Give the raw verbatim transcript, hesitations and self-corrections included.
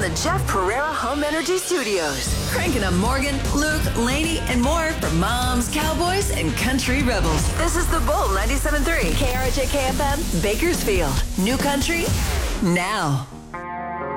the Jeff Pereira Home Energy Studios. Cranking up Morgan, Luke, Laney, and more for moms, cowboys, and country rebels. This is The Bull ninety-seven point three. K R J K F M, Bakersfield. New country, now.